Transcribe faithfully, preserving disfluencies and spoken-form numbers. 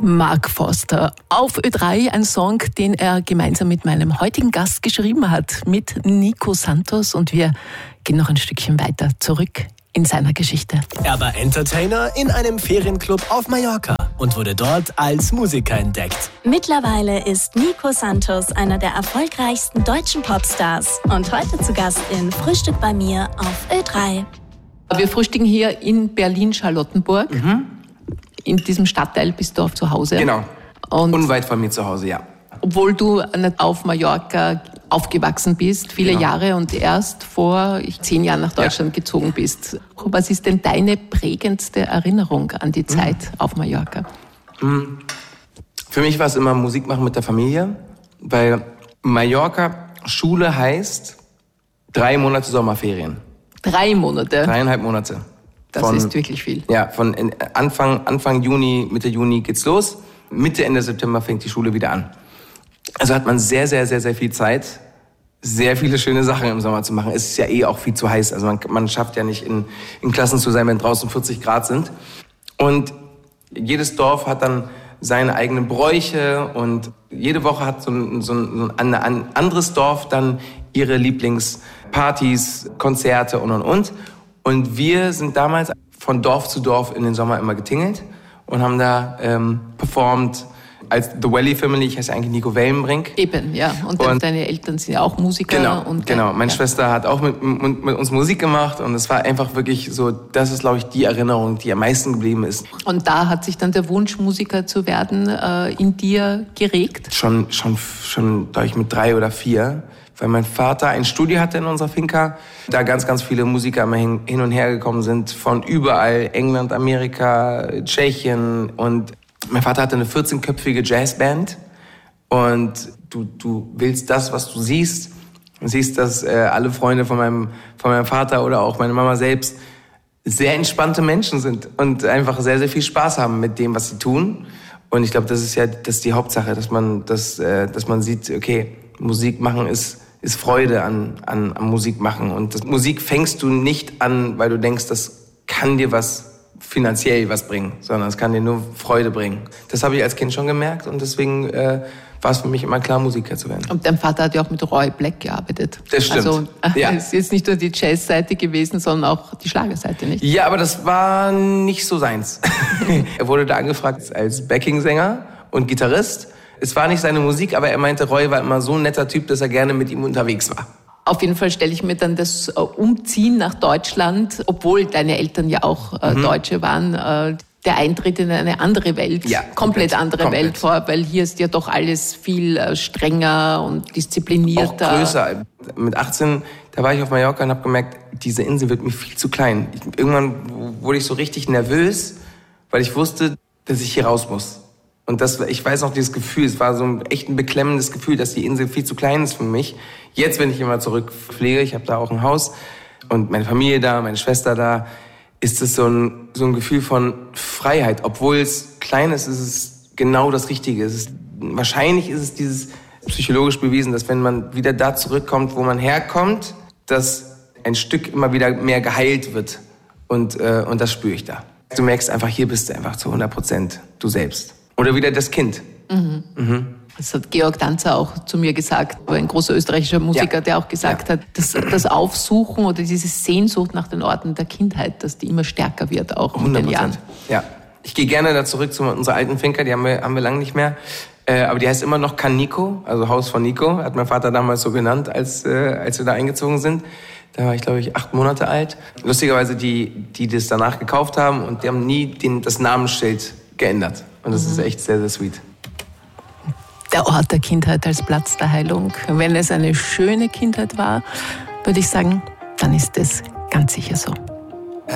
Mark Foster auf Ö drei, ein Song, den er gemeinsam mit meinem heutigen Gast geschrieben hat, mit Nico Santos. Und wir gehen noch ein Stückchen weiter zurück in seiner Geschichte. Er war Entertainer in einem Ferienclub auf Mallorca und wurde dort als Musiker entdeckt. Mittlerweile ist Nico Santos einer der erfolgreichsten deutschen Popstars und heute zu Gast in Frühstück bei mir auf Ö drei. Wir frühstücken hier in Berlin-Charlottenburg. Mhm. In diesem Stadtteil bist du auch zu Hause. Genau, und unweit von mir zu Hause, ja. Obwohl du nicht auf Mallorca aufgewachsen bist, viele genau. Jahre und erst vor zehn Jahren nach Deutschland ja. gezogen bist. Was ist denn deine prägendste Erinnerung an die Zeit mhm. auf Mallorca? Für mich war es immer Musik machen mit der Familie, weil Mallorca Schule heißt drei Monate Sommerferien. Drei Monate? Dreieinhalb Monate. Das von, ist wirklich viel. Ja, von Anfang, Anfang Juni, Mitte Juni geht's los. Mitte, Ende September fängt die Schule wieder an. Also hat man sehr, sehr, sehr, sehr viel Zeit, sehr viele schöne Sachen im Sommer zu machen. Es ist ja eh auch viel zu heiß. Also man, man schafft ja nicht in, in Klassen zu sein, wenn draußen vierzig Grad sind. Und jedes Dorf hat dann seine eigenen Bräuche und jede Woche hat so ein, so ein, ein, ein anderes Dorf dann ihre Lieblingspartys, Konzerte und, und, und. Und wir sind damals von Dorf zu Dorf in den Sommer immer getingelt und haben da ähm, performt als The Valley Family. Ich heiße eigentlich Nico Wellenbrink. Eben, ja. Und, und deine Eltern sind ja auch Musiker. Genau, und, genau. Meine ja. Schwester hat auch mit, mit, mit uns Musik gemacht und es war einfach wirklich so, das ist, glaube ich, die Erinnerung, die am meisten geblieben ist. Und da hat sich dann der Wunsch, Musiker zu werden, äh, in dir geregt? Schon, schon, schon, glaube ich, mit drei oder vier. Weil mein Vater ein Studio hatte in unserer Finca, da ganz, ganz viele Musiker immer hin, hin und her gekommen sind, von überall, England, Amerika, Tschechien. Und mein Vater hatte eine vierzehnköpfige Jazzband. Und du, du willst das, was du siehst. Du siehst, dass äh, alle Freunde von meinem, von meinem Vater oder auch meine Mama selbst sehr entspannte Menschen sind und einfach sehr, sehr viel Spaß haben mit dem, was sie tun. Und ich glaube, das ist ja das ist die Hauptsache, dass man, dass, äh, dass man sieht, okay, Musik machen ist, ist Freude an, an, an Musik machen. Und das, Musik fängst du nicht an, weil du denkst, das kann dir was finanziell was bringen, sondern es kann dir nur Freude bringen. Das habe ich als Kind schon gemerkt und deswegen äh, war es für mich immer klar, Musiker zu werden. Und dein Vater hat ja auch mit Roy Black gearbeitet. Das stimmt. Also ja. Es ist jetzt nicht nur die Jazzseite gewesen, sondern auch die Schlagerseite, nicht? Ja, aber das war nicht so seins. Er wurde da angefragt als Backing-Sänger und Gitarrist. Es war nicht seine Musik, aber er meinte, Roy war immer so ein netter Typ, dass er gerne mit ihm unterwegs war. Auf jeden Fall stelle ich mir dann das äh, Umziehen nach Deutschland, obwohl deine Eltern ja auch äh, mhm. Deutsche waren, äh, der Eintritt in eine andere Welt, ja, komplett, komplett andere komplett. Welt vor, weil hier ist ja doch alles viel äh, strenger und disziplinierter. Auch größer. Mit achtzehn, da war ich auf Mallorca und habe gemerkt, diese Insel wird mir viel zu klein. Ich, irgendwann wurde ich so richtig nervös, weil ich wusste, dass ich hier raus muss. Und das, ich weiß noch dieses Gefühl, es war so ein echt ein beklemmendes Gefühl, dass die Insel viel zu klein ist für mich. Jetzt, wenn ich immer zurückfliege, ich habe da auch ein Haus und meine Familie da, meine Schwester da, ist es so ein, so ein Gefühl von Freiheit. Obwohl es klein ist, ist es genau das Richtige. Es ist, wahrscheinlich ist es dieses psychologisch bewiesen, dass wenn man wieder da zurückkommt, wo man herkommt, dass ein Stück immer wieder mehr geheilt wird. Und, äh, und das spüre ich da. Du merkst einfach, hier bist du einfach zu hundert Prozent du selbst. Oder wieder das Kind. Mhm. Mhm. Das hat Georg Danzer auch zu mir gesagt, ein großer österreichischer Musiker, ja. der auch gesagt ja. hat, dass das Aufsuchen oder diese Sehnsucht nach den Orten der Kindheit, dass die immer stärker wird, auch mit den Jahren. Ja, ich gehe gerne da zurück zu unserer alten Finca, die haben wir, haben wir lange nicht mehr. Äh, aber die heißt immer noch Can Nico, also Haus von Nico, hat mein Vater damals so genannt, als, äh, als wir da eingezogen sind. Da war ich, glaube ich, acht Monate alt. Lustigerweise, die, die das danach gekauft haben und die haben nie den, das Namensschild geändert. Und das mhm. ist echt sehr, sehr sweet. Der Ort der Kindheit als Platz der Heilung. Wenn es eine schöne Kindheit war, würde ich sagen, dann ist es ganz sicher so.